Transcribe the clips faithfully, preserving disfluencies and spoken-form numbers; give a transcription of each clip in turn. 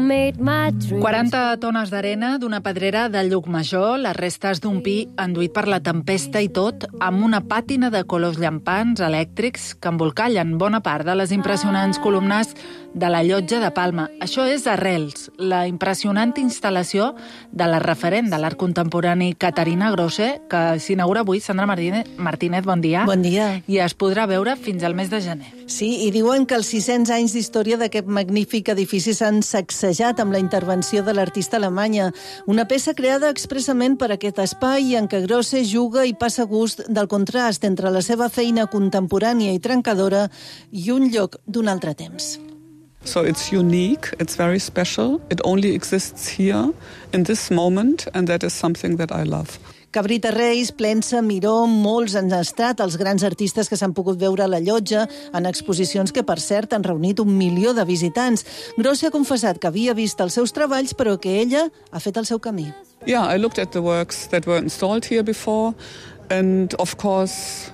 quaranta tones d'arena d'una pedrera de Llucmajor, les restes d'un pi enduït per la tempesta i tot, amb una pàtina de colors llampants elèctrics que embolcallen bona part de les impressionants columnes de la Llotja de Palma. Això és Arrels, la impressionant instal·lació de la referent de l'art contemporani Caterina Grosse, que s'inaugura avui. Sandra Martínez, bon dia. Bon dia. I es podrà veure fins al mes de gener. Sí, i diuen que els sis-cents anys d'història d'aquest magnífic edifici s'han sacsejat amb la intervenció de l'artista alemanya. Una peça creada expressament per aquest espai en què Grosse juga i passa gust del contrast entre la seva feina contemporània i trencadora i un lloc d'un altre temps. So it's unique, it's very special. It only exists here, in this moment, and that is something that I love. Cabrita Reis, Plensa, Miró, molts han estat els grans artistes que s'han pogut veure a la Llotja en exposicions que, per cert, han reunit un milió de visitants. Grosse ha confessat que havia vist els seus treballs, però que ella ha fet el seu camí. Yeah, I looked at the works that were installed here before, and of course,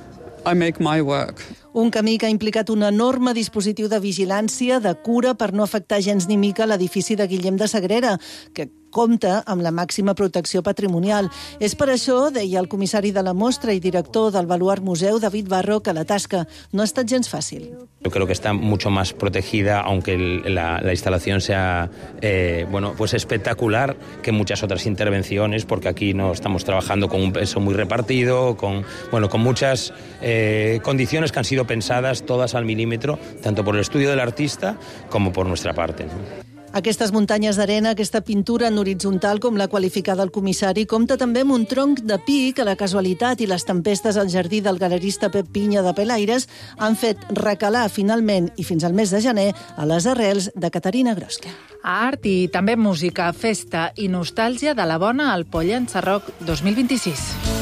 I make my work. Un camí que ha implicat un enorme dispositiu de vigilància, de cura, per no afectar gens ni mica l'edifici de Guillem de Sagrera, que compta amb la màxima protecció patrimonial. És per això, deia el comissari de la mostra i director del Baluard Museu, David Barro, que la tasca no ha estat gens fàcil. Yo creo que está mucho más protegida, aunque la, la instalación sea eh, bueno, pues espectacular que muchas otras intervenciones, porque aquí no estamos trabajando con un peso muy repartido, con, bueno, con muchas eh, condiciones que han sido pensadas todas al milímetro, tanto por el estudio del artista como por nuestra parte, ¿no? Aquestes muntanyes d'arena, aquesta pintura en horitzontal, com l'ha qualificada el comissari, compta també amb un tronc de pi que la casualitat i les tempestes al jardí del galerista Pep Pinya de Pelaires han fet recalar finalment i fins al mes de gener a les arrels de Caterina Grosse. Art i també música, festa i nostàlgia de la bona al Pollença Rock dos mil vint-i-sis.